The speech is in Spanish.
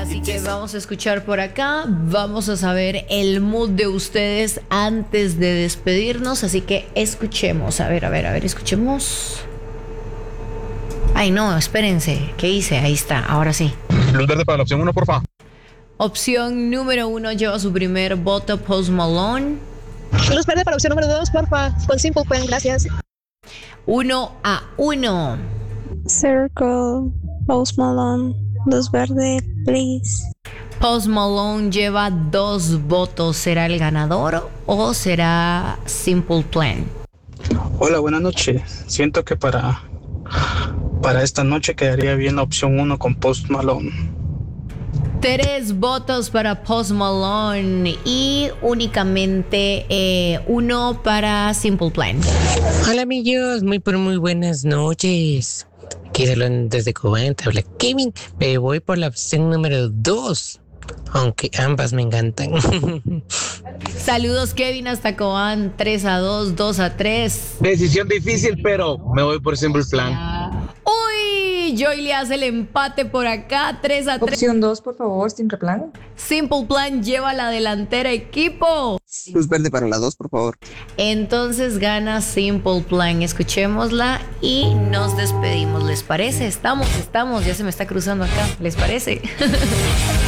Así que vamos a escuchar por acá, vamos a saber el mood de ustedes antes de despedirnos, así que escuchemos, a ver, escuchemos. Ay, no, espérense, ¿qué hice? Ahí está, ahora sí. Luz verde para la opción 1, porfa. Opción número 1 lleva su primer voto Post Malone. Luz verde para opción número 2, porfa. Con Simple Plan, gracias. 1-1. Circle, Post Malone, luz verde, please. Post Malone lleva 2 votos. ¿Será el ganador o será Simple Plan? Hola, buenas noches. Siento que para esta noche quedaría bien la opción 1 con Post Malone. 3 votos para Post Malone y únicamente 1 para Simple Plan. Hola amigos, muy buenas noches. Aquí saludan desde Cobán, te habla Kevin. Me voy por la opción número 2, aunque ambas me encantan. Saludos Kevin hasta Cobán, 3-2, 2-3. Decisión difícil, pero me voy por Simple Plan. Uy, Joy le hace el empate por acá, 3-3. Opción 2, por favor, Simple Plan. Simple Plan lleva la delantera, equipo. Luz verde para la 2, por favor. Entonces gana Simple Plan. Escuchémosla y nos despedimos. ¿Les parece? Estamos. Ya se me está cruzando acá. ¿Les parece?